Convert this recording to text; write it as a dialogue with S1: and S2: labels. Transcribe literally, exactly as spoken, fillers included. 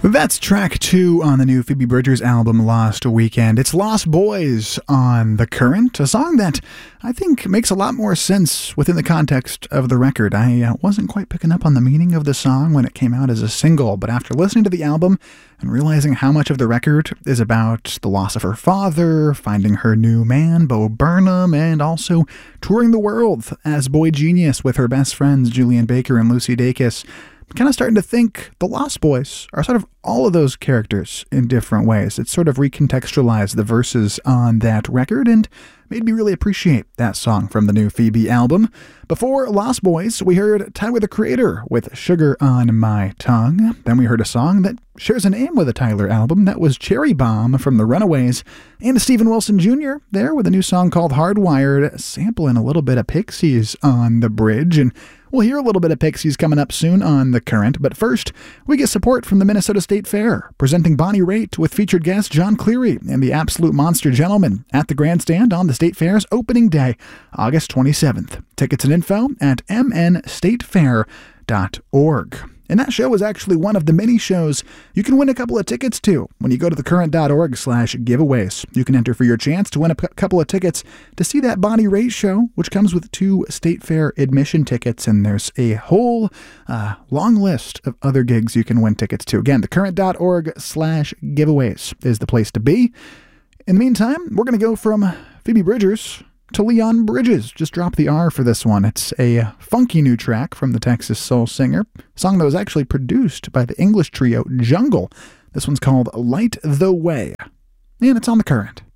S1: That's track two on the new Phoebe Bridgers album, Lost Weekend. It's Lost Boys on The Current, a song that I think makes a lot more sense within the context of the record. I uh, wasn't quite picking up on the meaning of the song when it came out as a single, but after listening to the album and realizing how much of the record is about the loss of her father, finding her new man, Bo Burnham, and also touring the world as Boy Genius with her best friends, Julian Baker and Lucy Dacus, kind of starting to think the Lost Boys are sort of all of those characters in different ways. It sort of recontextualized the verses on that record and made me really appreciate that song from the new Phoebe album. Before Lost Boys, we heard Tyler the Creator with Sugar on My Tongue. Then we heard a song that shares a name with a Tyler album. That was Cherry Bomb from the Runaways. And Stephen Wilson Junior there with a new song called Hardwired, sampling a little bit of Pixies on the bridge. And we'll hear a little bit of Pixies coming up soon on The Current, but first, we get support from the Minnesota State Fair, presenting Bonnie Raitt with featured guest John Cleary and the Absolute Monster Gentlemen at the Grandstand on the State Fair's opening day, August twenty-seventh. Tickets and info at m n state fair dot org. And that show is actually one of the many shows you can win a couple of tickets to when you go to thecurrent.org slash giveaways. You can enter for your chance to win a p- couple of tickets to see that Bonnie Raitt show, which comes with two State Fair admission tickets, and there's a whole uh, long list of other gigs you can win tickets to. Again, thecurrent.org slash giveaways is the place to be. In the meantime, we're going to go from Phoebe Bridgers to Leon Bridges. Just drop the R for this one. It's a funky new track from the Texas soul singer, a song that was actually produced by the English trio Jungle. This one's called Light the Way, and it's on The Current.